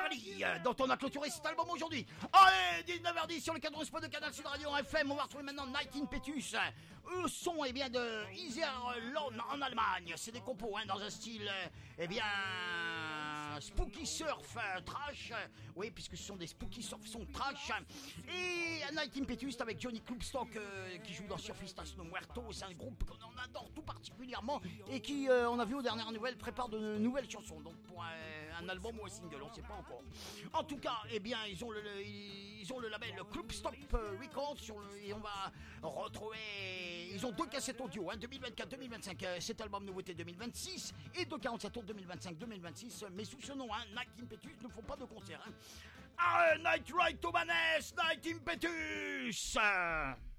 Charlie, dont on a clôturé cet album aujourd'hui. Allez, 19h10 sur le cadre spot de Canal Sud Radio en FM. On va retrouver maintenant Night in Petus. Eux sont bien de Iserlohn en Allemagne. C'est des compos dans un style spooky surf trash. Oui, puisque ce sont des spooky surf son trash. Et Night in Petus avec Johnny Klubstock qui joue dans Surfistas No Muerto. C'est un groupe qu'on adore tout particulièrement et qui, on a vu aux dernières nouvelles, prépare de nouvelles chansons. Donc pour un album ou un single, on ne sait pas encore. En tout cas, ils ont le label Klubstock Records et on va retrouver. Ils ont 2 cassettes audio, 2024-2025, cet album nouveauté 2026 et 2 47 tours 2025-2026, mais sous ce nom, Night in Petus ne font pas de concert. Night Ride to Maness, Night in Petus.